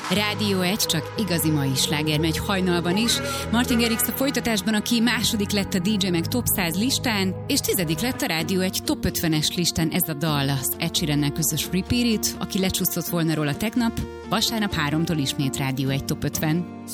Rádió 1, csak igazi mai sláger megy hajnalban is. Martin Garrix a folytatásban, aki második lett a DJ Mag Top 100 listán, és 10. lett a Rádió 1 Top 50-es listán ez a dal, az Ed Sheerannel közös Repeat It, aki lecsúszott volna róla tegnap, vasárnap 3-tól ismét Rádió 1 Top 50.